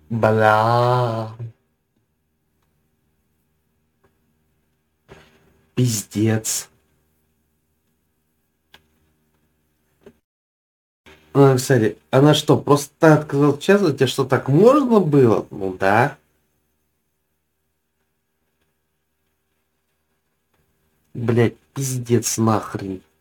Бля. Пиздец. Кстати, она что, просто так отказалась участвовать? А что, так можно было? Ну да. Блять, пиздец нахрен.